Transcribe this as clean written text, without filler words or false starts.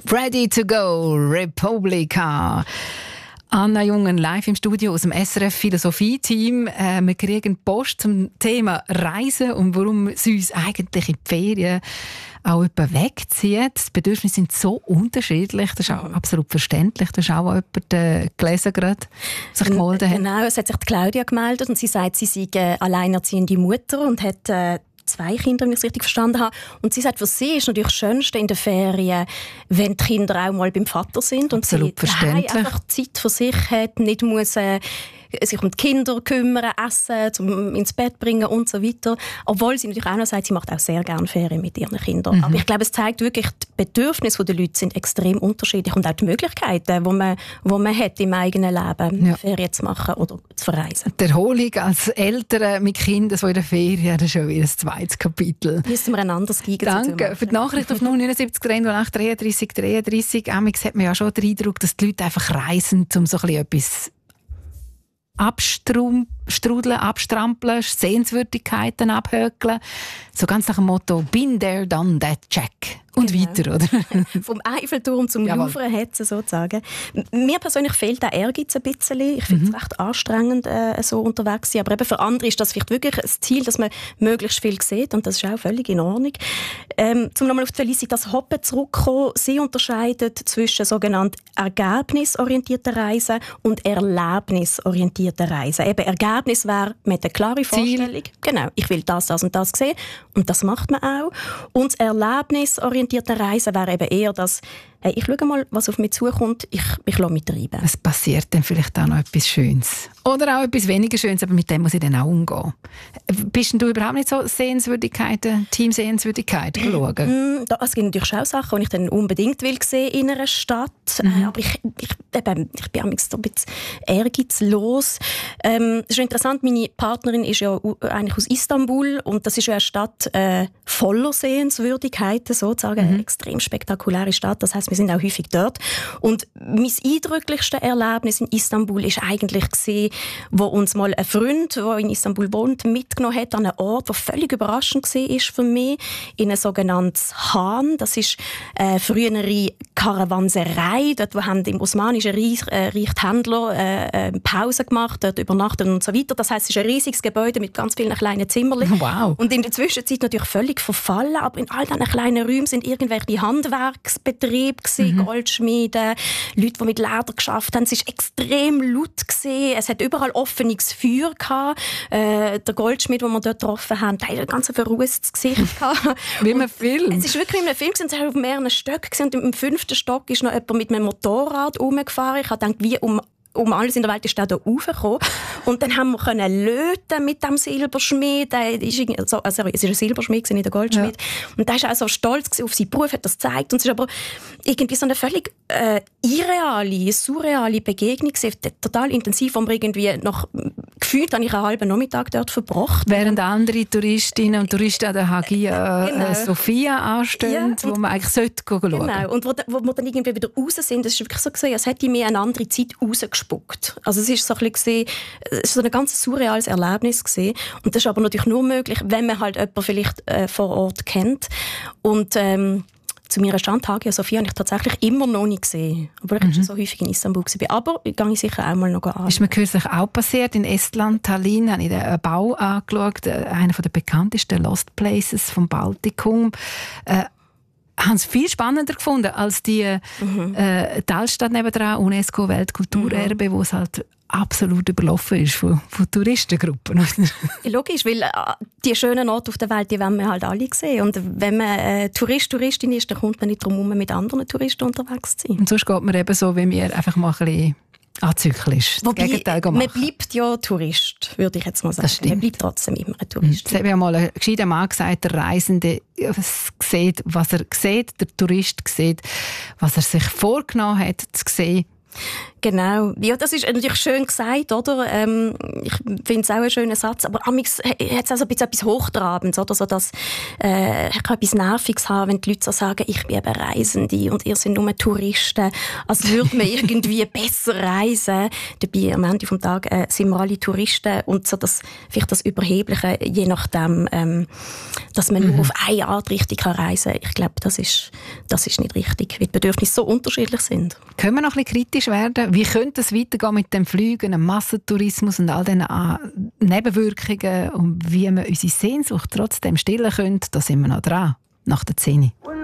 Ready to go, Republica. Anna Jungen live im Studio aus dem SRF Philosophie-Team. Wir kriegen Post zum Thema Reisen und warum es uns eigentlich in die Ferien auch jemand wegzieht. Die Bedürfnisse sind so unterschiedlich. Das ist auch absolut verständlich. Das ist auch jemand gelesen gerade, sich gemeldet hat. Genau, es hat sich die Claudia gemeldet und sie sagt, sie sei alleinerziehende Mutter und hat 2 Kinder, wenn ich es richtig verstanden habe. Und sie sagt, für sie ist natürlich das Schönste in den Ferien, wenn die Kinder auch mal beim Vater sind und absolut sie verständlich. Einfach Zeit für sich hat, nicht muss sich um die Kinder kümmern, essen, zum ins Bett bringen und so weiter. Obwohl sie natürlich auch noch sagt, sie macht auch sehr gerne Ferien mit ihren Kindern. Aber ich glaube, es zeigt wirklich, die Bedürfnisse der Leute sind extrem unterschiedlich und auch die Möglichkeiten, die man hat im eigenen Leben, Ferien zu machen oder zu verreisen. Die Erholung als Eltern mit Kindern so in der Ferien, das ist schon wieder ein zweites Kapitel. Müssen wir ein anderes Giga Danke für die Nachricht auf 079 308 33 33. Amix hat man ja schon den Eindruck, dass die Leute einfach reisen, um so etwas abstrudeln, abstrampeln, Sehenswürdigkeiten abhökeln. So ganz nach dem Motto «Been there, done that, check». Und weiter, oder? Vom Eiffelturm zum Louvre hetzen sozusagen. Mir persönlich fehlt der Ehrgeiz ein bisschen. Ich finde es recht anstrengend, so unterwegs zu sein. Aber eben für andere ist das vielleicht wirklich das Ziel, dass man möglichst viel sieht. Und das ist auch völlig in Ordnung. Zum nochmal auf die Felicitas Hoppe zurückkommen. Sie unterscheidet zwischen sogenannten ergebnisorientierten Reisen und erlebnisorientierten Reisen. Eben Ergebnis wäre, man hat eine klare Vorstellung. Genau, ich will das und das sehen. Und das macht man auch. Und das erlebnisorientierte Reisen wäre eben eher das, hey, ich schaue mal, was auf mich zukommt, ich lasse mich treiben. Es passiert dann vielleicht auch noch etwas Schönes. Oder auch etwas weniger Schönes, aber mit dem muss ich dann auch umgehen. Bist du überhaupt nicht so Sehenswürdigkeiten, Teamsehenswürdigkeiten schauen? Es gibt natürlich auch Sachen, die ich dann unbedingt will sehen in einer Stadt. Aber ich bin ein bisschen ehrgeizlos. Es ist interessant, meine Partnerin ist ja eigentlich aus Istanbul und das ist ja eine Stadt voller Sehenswürdigkeiten, sozusagen eine extrem spektakuläre Stadt. Das heisst, wir sind auch häufig dort. Und mein eindrücklichste Erlebnis in Istanbul ist eigentlich gesehen, wo uns mal ein Freund, der in Istanbul wohnt, mitgenommen hat an einen Ort, der völlig überraschend war für mich, in ein sogenanntes Han. Das ist eine frühere Karawanserei. Dort, wo haben im Osmanischen Reich die Händler Pause gemacht, dort übernachtet und so weiter. Das heisst, es ist ein riesiges Gebäude mit ganz vielen kleinen Zimmerchen. Wow. Und in der Zwischenzeit natürlich völlig verfallen, aber in all diesen kleinen Räumen sind irgendwelche Handwerksbetriebe gewesen, Goldschmiede, Leute, die mit Leder geschafft haben. Es war extrem laut gewesen. Es hat überall offenes Feuer gehabt. Der Goldschmied, den wir dort getroffen haben, der hat ein ganz verrußtes Gesicht gehabt. Wie im Film. Es war wirklich wie in einem Film. Es war auf mehreren Stöcken. Und im 5. Stock ist noch jemand mit einem Motorrad rumgefahren. Ich habe gedacht, wie um alles in der Welt ist der da raufgekommen. Und dann haben wir löten mit dem Silberschmied. Es war ein Silberschmied, nicht ein Goldschmied. Ja. Und der war auch so stolz auf seinen Beruf, hat das gezeigt. Und es ist aber irgendwie so eine völlig irreale, surreale Begegnung gewesen, total intensiv, wo wir irgendwie gefühlt habe ich einen halben Nachmittag dort verbracht. Während andere Touristinnen und Touristen an der Hagia Sophia anstehen, wo man eigentlich sollte schauen. Genau, und wo wir dann irgendwie wieder raus sind, das ist wirklich so gewesen, als hätte ich mir eine andere Zeit rausgespuckt. Also es ist so ein bisschen, es ist so ein ganz surreales Erlebnis gewesen. Und das ist aber natürlich nur möglich, wenn man halt jemanden vielleicht vor Ort kennt. Und zu meiner Stand Hagia Sophia habe ich tatsächlich immer noch nicht gesehen. Obwohl ich schon so häufig in Istanbul war. Aber ich gehe sicher auch mal noch an. Ist mir kürzlich auch passiert. In Estland, Tallinn, habe ich den Bau angeschaut. Einer der bekanntesten Lost Places vom Baltikum. Haben es viel spannender gefunden als die Altstadt nebendran, UNESCO-Weltkulturerbe, wo es halt absolut überlaufen ist von Touristengruppen. Logisch, weil die schönen Orte auf der Welt, die wollen wir halt alle sehen. Und wenn man Touristin ist, dann kommt man nicht darum herum, mit anderen Touristen unterwegs zu sein. Und sonst geht man eben so, wie wir einfach mal ein bisschen azyklisch das Gegenteil machen. Man bleibt ja Tourist, würde ich jetzt mal sagen. Das stimmt. Man bleibt trotzdem immer ein Tourist. Das hat ja mal ein gescheiter Mann gesagt, der Reisende sieht, was er sieht, der Tourist sieht, was er sich vorgenommen hat zu sehen. Genau. Ja, das ist natürlich schön gesagt, oder? Ich finde es auch einen schönen Satz, aber amigs hat es auch so ein bisschen etwas Hochtrabendes, oder? So, dass, ich kann etwas Nerviges haben, wenn die Leute so sagen, ich bin eben Reisende und ihr seid nur Touristen, als würde man irgendwie besser reisen. Dabei, am Ende des Tages, sind wir alle Touristen und so vielleicht das Überhebliche, je nachdem, dass man nur auf eine Art richtig reisen kann. Ich glaube, das ist nicht richtig, weil die Bedürfnisse so unterschiedlich sind. Können wir noch ein bisschen kritisch werden? Wie könnte es weitergehen mit dem Flügen, dem Massentourismus und all diesen Nebenwirkungen und wie wir unsere Sehnsucht trotzdem stillen können? Da sind wir noch dran, nach der 10.